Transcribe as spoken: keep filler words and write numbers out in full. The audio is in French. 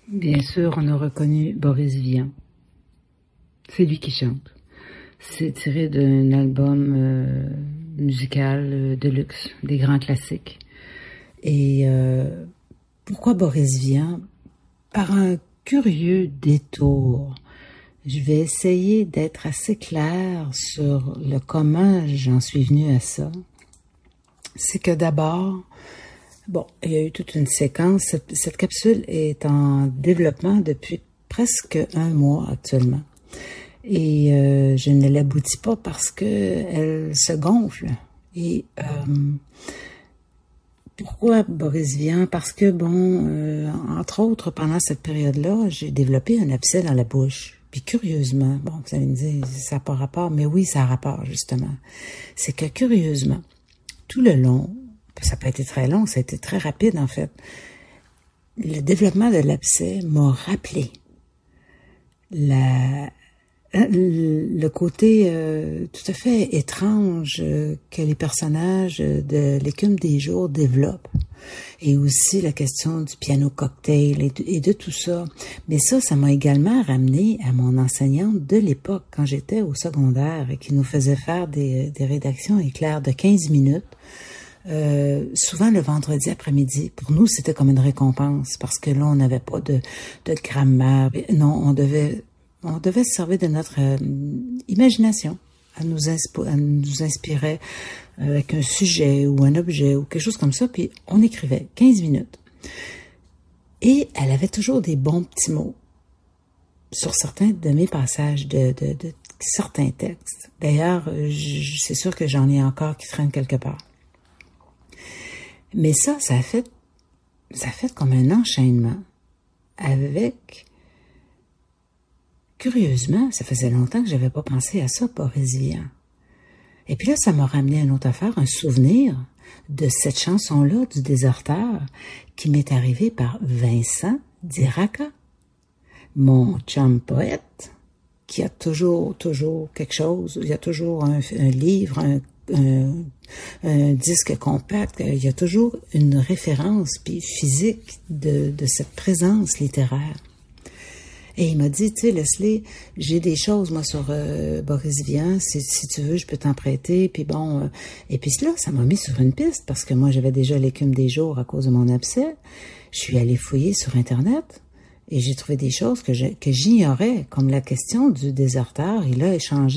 Bien sûr, on a reconnu Boris Vian. C'est lui qui chante. C'est tiré d'un album euh, musical euh, de luxe, des grands classiques. Et euh, pourquoi Boris Vian? Par un curieux détour. Je vais essayer d'être assez claire sur le comment j'en suis venue à ça. C'est que d'abord, bon, il y a eu toute une séquence. Cette, cette capsule est en développement depuis presque un mois actuellement. Et euh, je ne l'aboutis pas parce que elle se gonfle. Et euh, pourquoi Boris Vian? Parce que, bon, euh, entre autres, pendant cette période-là, j'ai développé un abcès dans la bouche. Puis curieusement, bon, vous allez me dire, ça n'a pas rapport, mais oui, ça a rapport, justement. C'est que curieusement, tout le long, ça n'a pas été très long, ça a été très rapide, en fait, le développement de l'abcès m'a rappelé la... le côté euh, tout à fait étrange euh, que les personnages de L'écume des jours développent. Et aussi la question du piano cocktail et de, et de tout ça. Mais ça, ça m'a également ramené à mon enseignante de l'époque, quand j'étais au secondaire, et qui nous faisait faire des, des rédactions éclairs de quinze minutes, euh, souvent le vendredi après-midi. Pour nous, c'était comme une récompense, parce que là, on n'avait pas de, de grammaire. Non, on devait... On devait se servir de notre euh, imagination. Elle nous, insp- elle nous inspirait avec un sujet ou un objet ou quelque chose comme ça, puis on écrivait quinze minutes. Et elle avait toujours des bons petits mots sur certains de mes passages de, de, de certains textes. D'ailleurs, je, c'est sûr que j'en ai encore qui traînent quelque part. Mais ça, ça a fait, ça a fait comme un enchaînement avec... Curieusement, ça faisait longtemps que j'avais pas pensé à ça, Boris Vian. Et puis là, ça m'a ramené à une autre affaire, un souvenir de cette chanson-là du Déserteur qui m'est arrivée par Vincent Diraca, mon chum poète, qui a toujours, toujours quelque chose, il y a toujours un, un livre, un, un, un disque compact, il y a toujours une référence puis physique de, de cette présence littéraire. Et il m'a dit, tu sais, Leslie, j'ai des choses, moi, sur euh, Boris Vian, si, si tu veux, je peux t'en prêter, puis bon... Euh, et puis là, ça m'a mis sur une piste, parce que moi, j'avais déjà l'écume des jours à cause de mon abcès. Je suis allée fouiller sur Internet, et j'ai trouvé des choses que, je, que j'ignorais, comme la question du déserteur. Il a échangé